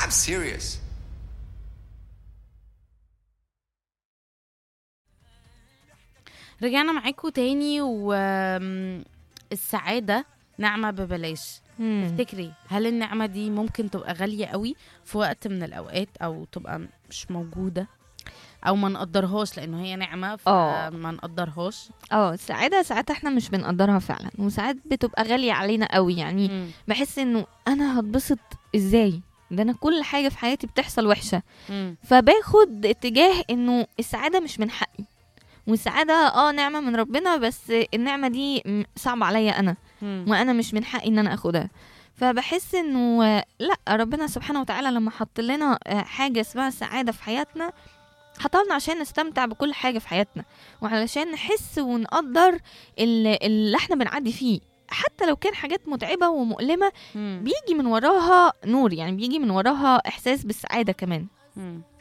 I'm serious. رجعنا معاكم تاني. والسعادة نعمة ببلاش. تفتكري هل النعمة دي ممكن تبقى غالية قوي في وقت من الأوقات، أو تبقى مش موجودة، أو ما نقدرهاش لأنه هي نعمة فما نقدرهاش؟ السعادة ساعات احنا مش بنقدرها فعلا، وساعات بتبقى غالية علينا قوي. يعني بحس انه انا هتبسط ازاي؟ ده انا كل حاجة في حياتي بتحصل وحشة. فباخد اتجاه انه السعادة مش من حقي، والسعادة نعمة من ربنا، بس النعمة دي صعبة عليا انا، وانا مش من حقي ان انا اخدها. فبحس انه لا، ربنا سبحانه وتعالى لما حط لنا حاجة اسمها السعادة في حياتنا، حطلنا عشان نستمتع بكل حاجة في حياتنا، وعلشان نحس ونقدر اللي احنا بنعدي فيه، حتى لو كان حاجات متعبة ومؤلمة. بيجي من وراها نور، يعني بيجي من وراها احساس بالسعادة كمان.